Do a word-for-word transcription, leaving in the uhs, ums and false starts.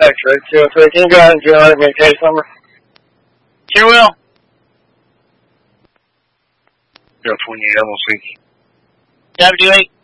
Actually, too. So can you go ahead and generate me a case number? Sure will. Yeah, twenty-eight, I'm gonna see. W eight